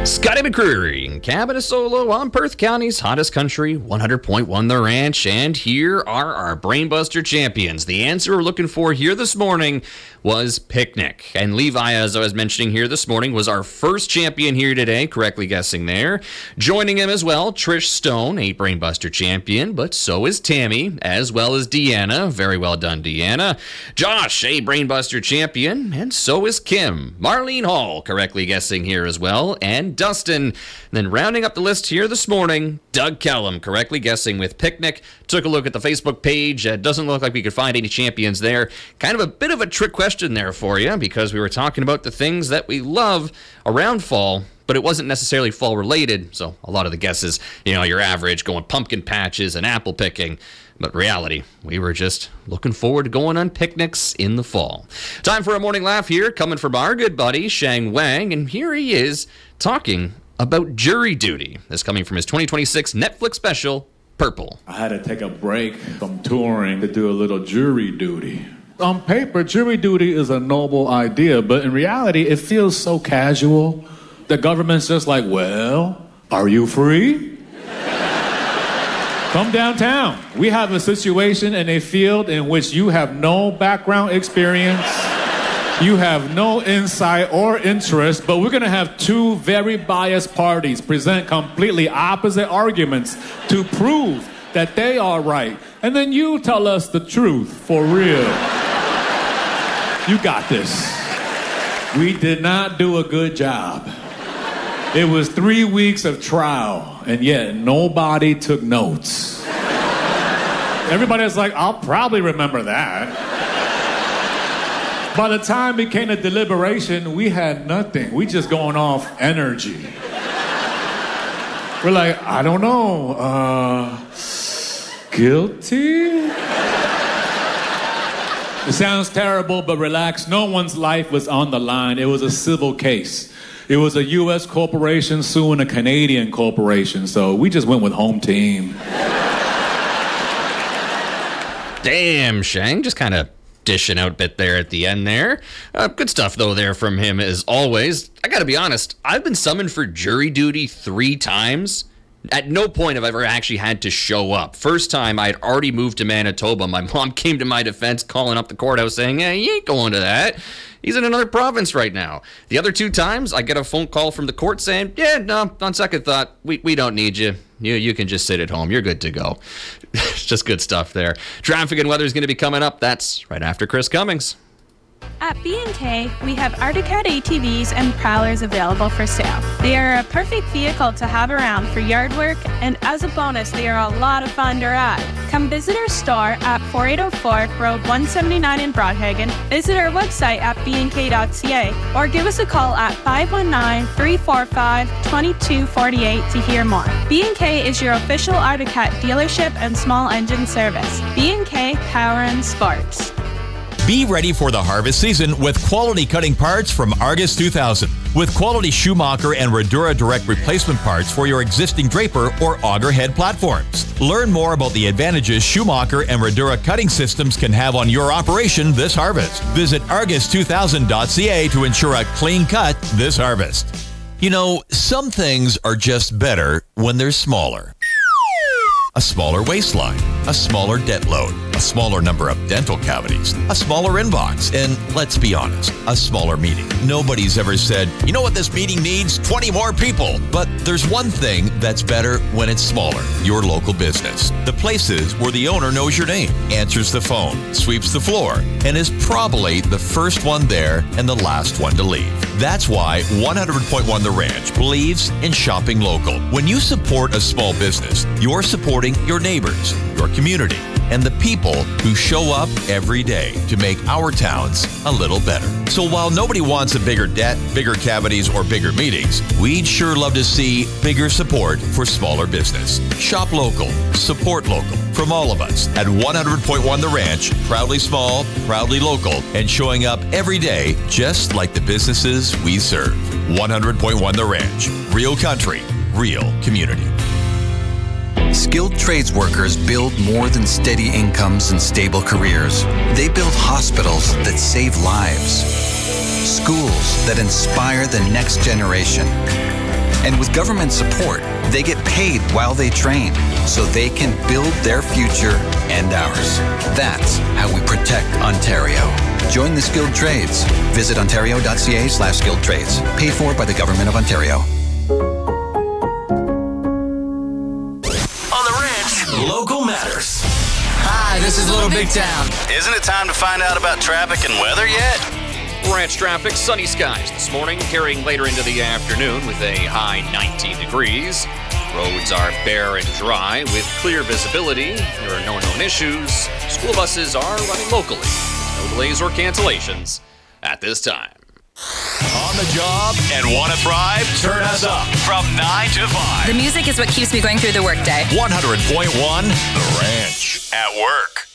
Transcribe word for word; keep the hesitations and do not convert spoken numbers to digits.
Scotty McCreery and Cabot Solo on Perth County's hottest country, one hundred point one The Ranch. And here are our Brainbuster champions. The answer we're looking for here this morning was Picnic. And Levi, as I was mentioning here this morning, was our first champion here today, correctly guessing there. Joining him as well, Trish Stone, a Brainbuster champion, but so is Tammy, as well as Deanna. Very well done, Deanna. Josh, a Brainbuster champion, and so is Kim. Marlene Hall, correctly guessing here as well, and Dustin. And then rounding up the list here this morning, Doug Kellum, correctly guessing with Picnic. Took a look at the Facebook page. It uh, doesn't look like we could find any champions there. Kind of a bit of a trick question there for you, because we were talking about the things that we love around fall, but it wasn't necessarily fall related. So a lot of the guesses, you know, your average going pumpkin patches and apple picking. But reality, we were just looking forward to going on picnics in the fall. Time for a morning laugh here, coming from our good buddy, Shang Wang. And here he is talking about jury duty. This coming from his twenty twenty-six Netflix special, Purple. I had to take a break from touring to do a little jury duty. On paper, jury duty is a noble idea, but in reality, it feels so casual. The government's just like, well, are you free? Come downtown. We have a situation in a field in which you have no background experience, you have no insight or interest, but we're gonna have two very biased parties present completely opposite arguments to prove that they are right. And then you tell us the truth for real. You got this. We did not do a good job. It was three weeks of trial, and yet nobody took notes. Everybody's like, I'll probably remember that. By the time it came to deliberation, we had nothing. We just going off energy. We're like, I don't know, uh, guilty? It sounds terrible, but relax. No one's life was on the line. It was a civil case. It was a U S corporation suing a Canadian corporation, so we just went with home team. Damn, Shang, just kind of dishing out a bit there at the end there. Uh, good stuff, though, there from him as always. I gotta be honest, I've been summoned for jury duty three times. At no point have I ever actually had to show up. First time, I had already moved to Manitoba. My mom came to my defense, calling up the courthouse saying, hey, you ain't going to that. He's in another province right now. The other two times, I get a phone call from the court saying, yeah, no, on second thought, we, we don't need you. You you can just sit at home. You're good to go. It's just good stuff there. Traffic and weather is going to be coming up. That's right after Chris Cummings. At B and K, we have Arctic Cat A T Vs and Prowlers available for sale. They are a perfect vehicle to have around for yard work, and as a bonus, they are a lot of fun to ride. Come visit our store at forty-eight oh four Road one seventy-nine in Broadhagen, visit our website at b n k dot c a, or give us a call at five one nine, three four five, two two four eight to hear more. B and K is your official Arctic Cat dealership and small engine service. B and K Power and Sports. Be ready for the harvest season with quality cutting parts from Argus two thousand. With quality Schumacher and Radura Direct replacement parts for your existing draper or auger head platforms. Learn more about the advantages Schumacher and Radura cutting systems can have on your operation this harvest. Visit argus two thousand dot c a to ensure a clean cut this harvest. You know, some things are just better when they're smaller. A smaller waistline, a smaller debt load, a smaller number of dental cavities, a smaller inbox, and let's be honest, a smaller meeting. Nobody's ever said, you know what this meeting needs? twenty more people. But there's one thing that's better when it's smaller, your local business. The places where the owner knows your name, answers the phone, sweeps the floor, and is probably the first one there and the last one to leave. That's why one hundred point one The Ranch believes in shopping local. When you support a small business, you're supporting your neighbors, your community, and the people who show up every day to make our towns a little better. So while nobody wants a bigger debt, bigger cavities, or bigger meetings, we'd sure love to see bigger support for smaller business. Shop local, support local. From all of us at one hundred point one The Ranch, proudly small, proudly local, and showing up every day just like the businesses we serve. one hundred point one The Ranch. Real country, real community. Skilled trades workers build more than steady incomes and stable careers. They build hospitals that save lives, schools that inspire the next generation, And with government support, they get paid while they train so they can build their future and ours. That's how we protect Ontario. Join the skilled trades. Visit ontario.ca slash skilled trades. Paid for by the Government of Ontario. On the Ranch, local matters. Hi, this is Little Big Town. Isn't it time to find out about traffic and weather yet? Ranch traffic, sunny skies this morning, carrying later into the afternoon with a high nineteen degrees. Roads are bare and dry with clear visibility. There are no known issues. School buses are running locally. No delays or cancellations at this time. On the job and want to thrive? Turn us up from nine to five. The music is what keeps me going through the workday. one hundred point one The Ranch at work.